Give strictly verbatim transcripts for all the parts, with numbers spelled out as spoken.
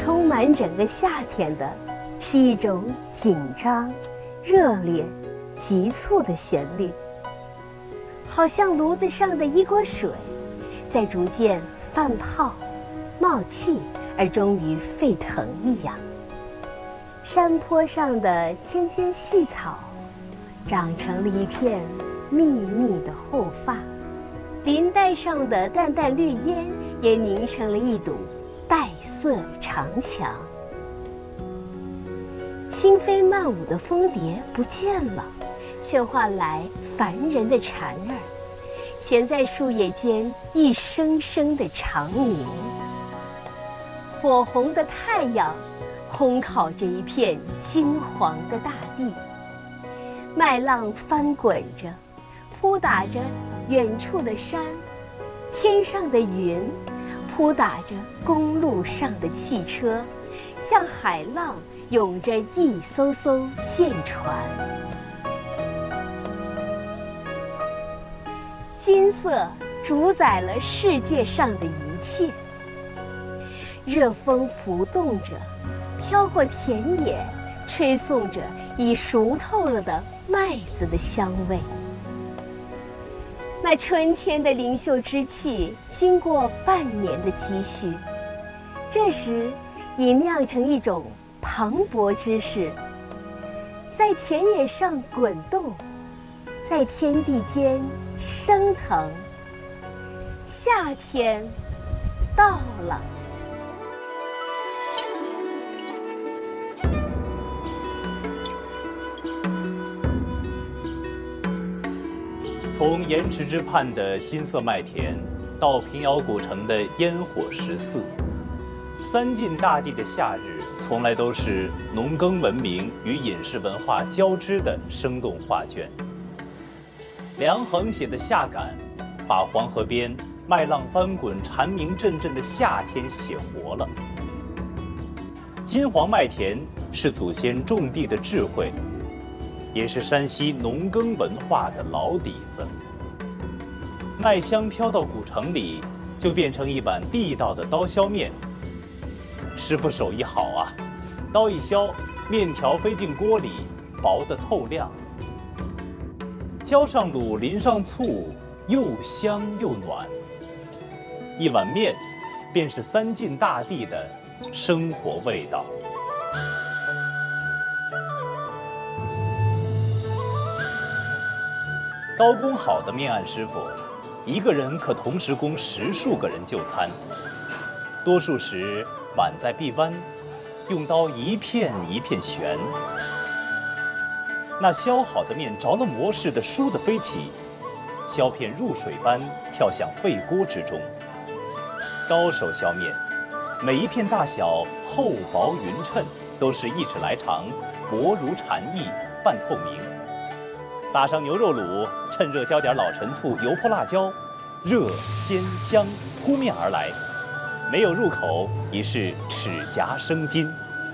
充满整个夏天的是一种紧张、热烈、急促的旋律，好像炉子上的一锅水，在逐渐泛泡、冒气，而终于沸腾一样。山坡上的纤纤细草，长成了一片密密的厚发，林带上的淡淡绿烟，也凝成了一堵黛色长墙。轻飞漫舞的蜂蝶不见了，却换来烦人的蝉儿，衔在树叶间一声声的长鸣。火红的太阳烘烤着一片金黄的大地，麦浪翻滚着，扑打着远处的山，天上的云扑打着公路上的汽车，像海浪涌着一艘艘舰船。金色主宰了世界上的一切，热风浮动着，飘过田野，吹送着已熟透了的麦子的香味。那春天的灵秀之气，经过半年的积蓄，这时已酿成一种磅礴之势，在田野上滚动，在天地间升腾。夏天到了。 从盐池之畔的金色麦田，到平遥古城的烟火十四，三晋大地的夏日，从来都是农耕文明与饮食文化交织的生动画卷。梁衡写的夏感，把黄河边麦浪翻滚、蝉鸣阵阵的夏天写活了。金黄麦田是祖先种地的智慧，也是山西农耕文化的老底子。麦香飘到古城里，就变成一碗地道的刀削面。师傅手艺好啊，刀一削，面条飞进锅里，薄得透亮。浇上卤，淋上醋，又香又暖。一碗面，便是三晋大地的生活味道。刀工好的面案师傅，一个人可同时供十数个人就餐。多数时碗在臂弯，用刀一片一片旋。那削好的面着了魔似的倏地飞起，削片入水般跳向沸锅之中。刀手削面，每一片大小厚薄匀称，都是一尺来长，薄如蝉翼，半透明。打上牛肉卤，趁热浇点老陈醋、油泼辣椒，热鲜香扑面而来，没有入口已是齿颊生津。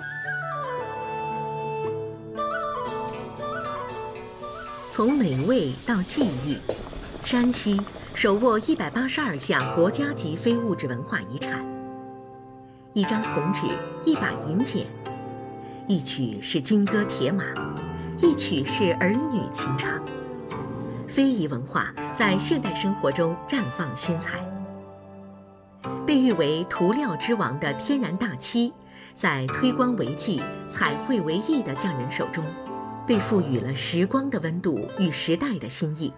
从美味到记忆，山西手握一百八十二项国家级非物质文化遗产。一张红纸，一把银剪，一曲是金戈铁马，一曲是儿女情长。非遗文化在现代生活中绽放新彩。被誉为涂料之王的天然大漆，在推光为技、彩绘为艺的匠人手中，被赋予了时光的温度与时代的新意。